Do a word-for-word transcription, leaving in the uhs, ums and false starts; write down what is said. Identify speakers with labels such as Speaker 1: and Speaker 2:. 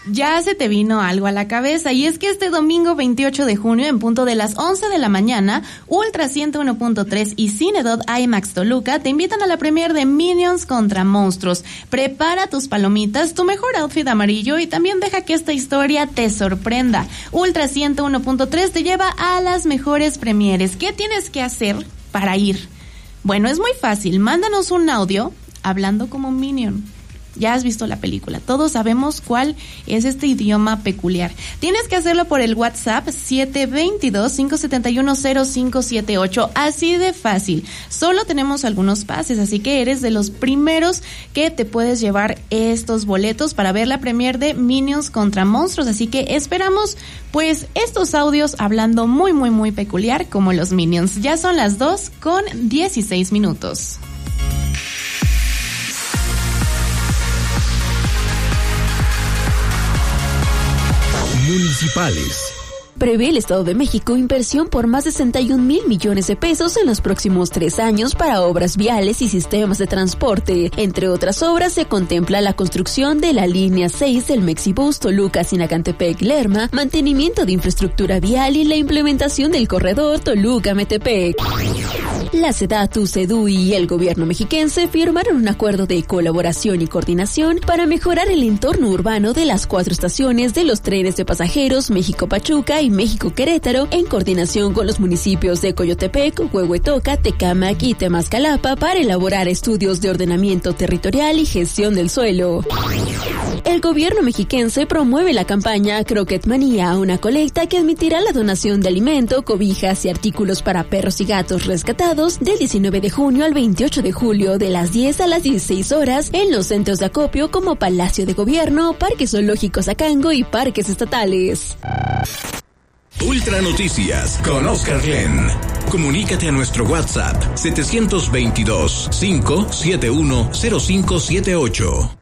Speaker 1: Ya se te vino algo a la cabeza, y es que este domingo veintiocho de junio, en punto de las once de la mañana, Ultra ciento uno punto tres y Cinedot IMAX Toluca te invitan a la premier de Minions contra Monstruos. Prepara tus palomitas, tu mejor outfit amarillo, y también deja que esta historia te sorprenda. Ultra ciento uno punto tres te lleva a las mejores premieres. ¿Qué tienes que hacer para ir? Bueno, es muy fácil. Mándanos un audio hablando como Minion. Ya has visto la película, todos sabemos cuál es este idioma peculiar. Tienes que hacerlo por el WhatsApp siete dos dos, cinco siete uno, cero cinco siete ocho, así de fácil. Solo tenemos algunos pases, así que eres de los primeros que te puedes llevar estos boletos para ver la premier de Minions contra Monstruos, así que esperamos pues estos audios hablando muy muy muy peculiar como los Minions. Ya son las dos con dieciséis minutos.
Speaker 2: Municipales.
Speaker 3: Prevé el Estado de México inversión por más de sesenta y un mil millones de pesos en los próximos tres años para obras viales y sistemas de transporte. Entre otras obras se contempla la construcción de la línea seis del Mexibus Toluca-Sinacantepec-Lerma, mantenimiento de infraestructura vial y la implementación del corredor Toluca-Metepec. La SEDATU, SEDUI y el gobierno mexiquense firmaron un acuerdo de colaboración y coordinación para mejorar el entorno urbano de las cuatro estaciones de los trenes de pasajeros México-Pachuca y México-Querétaro, en coordinación con los municipios de Coyotepec, Huehuetoca, Tecámac y Temascalapa, para elaborar estudios de ordenamiento territorial y gestión del suelo. El gobierno mexiquense promueve la campaña Croquet Manía, una colecta que admitirá la donación de alimento, cobijas y artículos para perros y gatos rescatados del diecinueve de junio al veintiocho de julio, de las diez a las dieciséis horas, en los centros de acopio como Palacio de Gobierno, Parques Zoológicos Acango y parques estatales.
Speaker 2: Ultra Noticias con Oscar Glenn. Comunícate a nuestro WhatsApp siete dos dos, cinco siete uno, cero cinco siete ocho.